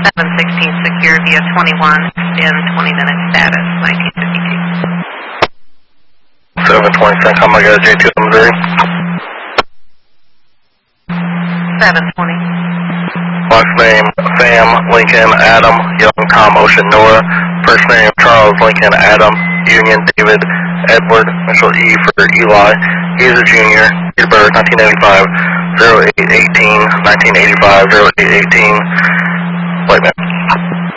716 secure via 21, extend 20-minute status, 1952. 720, come I got a J2 Missouri. 720. Last name, Sam, Lincoln, Adam, Young, Tom, Ocean, Nora. First name, Charles, Lincoln, Adam, Union, David, Edward, initial E for Eli. He is a junior, date of birth 1985, 0818, 1985, 0818, white man.